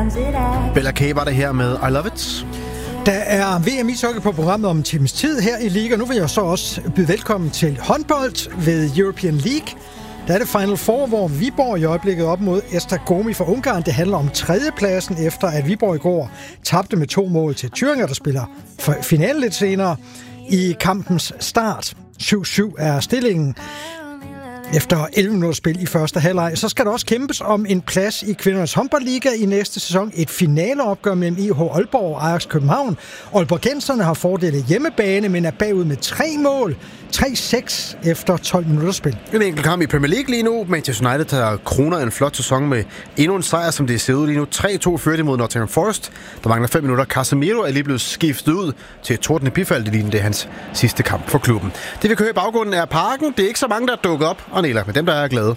Bella K var det her med I Love It. Der er VM ishockey på programmet om en times tid her i Liga. Nu vil jeg så også byde velkommen til håndbold ved European League. Der er det Final Four, hvor Viborg i øjeblikket op mod Esztergomi fra Ungarn. Det handler om tredjepladsen, efter at Viborg i går tabte med 2 mål til Thüringer, der spiller finale lidt senere i kampens start. 7-7 er stillingen. Efter 11 minutter spil i første halvleg, så skal der også kæmpes om en plads i kvindernes håndboldliga i næste sæson. Et finaleopgør mellem IH Aalborg og Ajax København. Aalborgenserne har fordelt hjemmebane, men er bagud med 3 mål. 3-6 efter 12 minutter spil. En enkelt kamp i Premier League lige nu. Manchester United tager kroner en flot sæson med endnu en sejr, som det ser ud lige nu. 3-2 førte mod Nottingham Forest. Der mangler 5 minutter. Casemiro er lige blevet skiftet ud til et tordende bifald. Det er hans sidste kamp for klubben. Det vi kan høre i baggrunden er Parken. Det er ikke så mange, der er dukket op, og Nela, men dem, der er glade.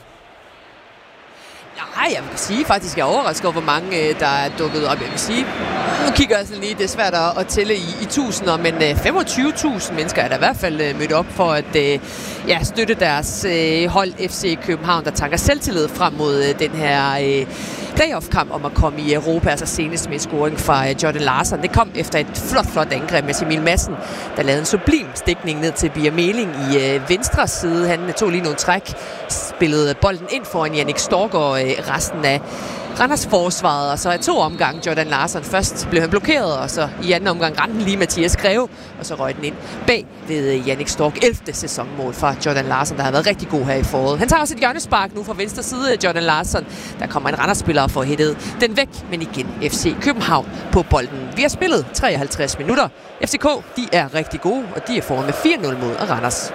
Nej, jeg vil sige faktisk, jeg er overrasket over, hvor mange der er dukket op. Jeg vil sige, nu kigger jeg sådan lige, det er svært at tælle i tusinder, men 25.000 mennesker er der i hvert fald mødt op for at støtte deres hold FC København, der tanker selvtillid frem mod den her playoff-kamp om at komme i Europa, altså senest med scoring fra Jordan Larsson. Det kom efter et flot angreb med Emil Madsen, der lavede en sublim stikning ned til Bia Meling i venstre side. Han tog lige nogle træk, spillede bolden ind foran Jannik Stork og resten af Randers forsvaret, og så i 2 omgange Jordan Larsson. Først blev han blokeret, og så i anden omgang rendte lige Mathias Greve, og så røg den ind bag ved Jannik Stork. 11. sæsonmål fra Jordan Larsson, der har været rigtig god her i foråret. Han tager også et hjørnespark nu fra venstre side af Jordan Larsson. Der kommer en Randers-spiller og får hættet den væk, men igen FC København på bolden. Vi har spillet 53 minutter. FCK, de er rigtig gode, og de er foran med 4-0 mod Randers.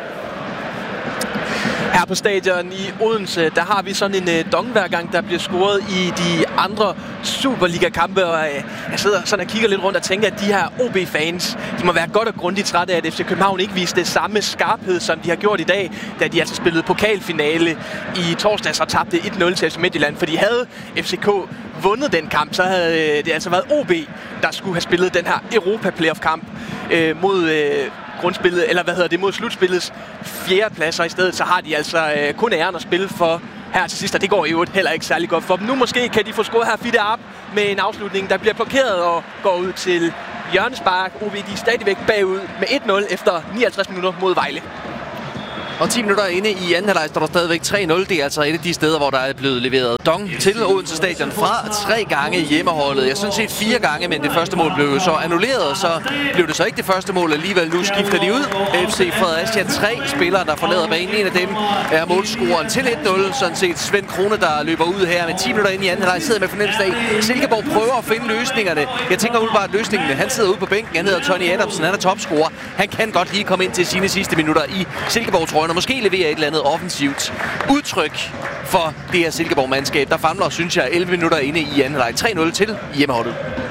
Her på stadion i Odense, der har vi sådan en dong hver gang, der bliver scoret i de andre Superliga-kampe. Og jeg sidder sådan og kigger lidt rundt og tænker, at de her OB-fans, de må være godt og grundigt trætte af, at FC København ikke viste det samme skarphed, som de har gjort i dag, da de altså spillede pokalfinale i torsdags og tabte 1-0 til FC Midtjylland. For de havde FCK vundet den kamp, så havde det altså været OB, der skulle have spillet den her Europa-playoff-kamp mod grundspillet, eller mod slutspillets 4. plads, og i stedet så har de altså kun æren at spille for her til sidst, og det går jo heller ikke særlig godt for dem. Nu måske kan de få scoret her Fide op med en afslutning, der bliver blokeret og går ud til hjørnespark. OB, de er stadigvæk bagud med 1-0 efter 59 minutter mod Vejle. Og 10 minutter inde i anden halvleg står der stadigvæk 3-0. Det er altså et af de steder, hvor der er blevet leveret dong til Odense Stadion fra 3 gange hjemmeholdet. Jeg synes set 4 gange, men det første mål blev jo så annulleret, og så blev det så ikke det første mål alligevel. Nu skifter de ud. FC Fredericia 3 spillere, der forlader banen. En af dem er målscoren til 1-0. Sådan set Svend Krone, der løber ud her med 10 minutter inde i anden halvleg, sidder med fornemmelse af. Silkeborg prøver at finde løsningerne. Jeg tænker umiddelbart løsningen. Han sidder ude på bænken. Han hedder Tony Adamsen. Han er topscorer. Han kan godt lige komme ind til sine sidste minutter i Silkeborg, tror jeg, og måske levere et eller andet offensivt udtryk for det her Silkeborg-mandskab, der famler, synes jeg, 11 minutter inde i anden halvleg. 3-0 til hjemmeholdet.